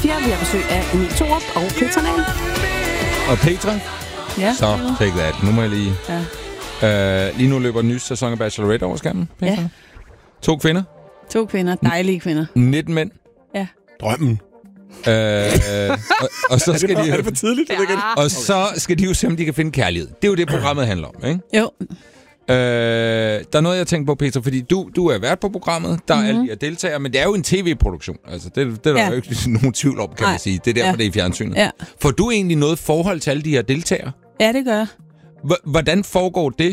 siger, vi har besøg af Emil Thorup og Petra Nahl. Og Petra? Ja. Så, take that. Nu må jeg lige... Ja. Lige nu løber den nye sæson af Bachelorette over skærmen, Petra. Ja. 2 kvinder. 2 kvinder. Dejlige kvinder. 19 mænd. Ja. Drømmen. Og så skal de... Er det for tidligt? Ja. Og så skal de jo se, om de kan finde kærlighed. Det er jo det, programmet handler om, ikke? Jo. Der er noget, jeg tænker på, Petra, fordi du er vært på programmet, der er alle de her deltagere, men det er jo en tv-produktion. Altså, det er der jo ikke nogen tvivl om, kan man sige. Det er derfor, det er i fjernsynet. Ja. Får du egentlig noget forhold til alle de her deltagere? Ja, det gør jeg. Hvordan foregår det?